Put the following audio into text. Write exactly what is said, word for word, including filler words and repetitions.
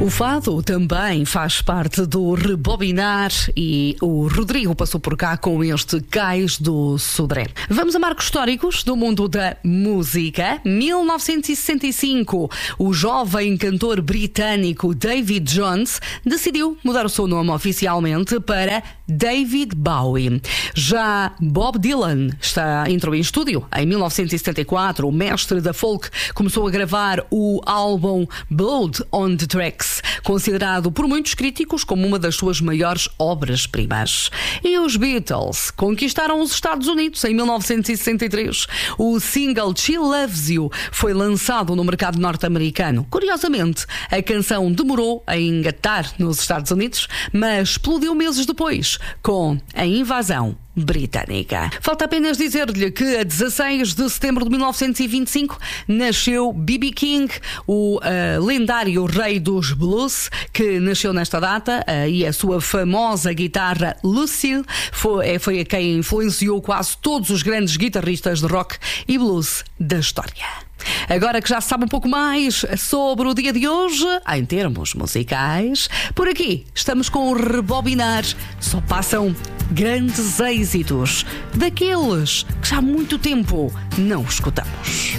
O fado também faz parte do rebobinar e o Rodrigo passou por cá com este Cais do Sodré. Vamos a marcos históricos do mundo da música. mil novecentos e sessenta e cinco, o jovem cantor britânico David Jones decidiu mudar o seu nome oficialmente para David Bowie. Já Bob Dylan está, entrou em estúdio em mil novecentos e setenta e quatro. O mestre da folk começou a gravar o álbum Blood on the Tracks, considerado por muitos críticos como uma das suas maiores obras-primas. E os Beatles conquistaram os Estados Unidos em mil novecentos e sessenta e três. O single She Loves You foi lançado no mercado norte-americano. Curiosamente, a canção demorou a engatar nos Estados Unidos, mas explodiu meses depois com a invasão britânica. Falta apenas dizer-lhe que a dezasseis de setembro de mil novecentos e vinte e cinco nasceu B B King, o uh, lendário rei dos blues, que nasceu nesta data, uh, e a sua famosa guitarra Lucille foi, foi a quem influenciou quase todos os grandes guitarristas de rock e blues da história. Agora que já se sabe um pouco mais sobre o dia de hoje, em termos musicais, por aqui estamos com o Rebobinar. Só passam grandes êxitos, daqueles que já há muito tempo não escutamos.